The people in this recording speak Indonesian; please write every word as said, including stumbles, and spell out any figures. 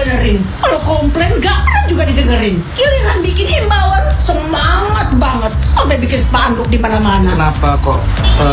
dibenerin. Kalau komplain gak pernah juga didengerin. Giliran bikin himbauan semangat banget sampai bikin spanduk di mana-mana. Kenapa kok eh,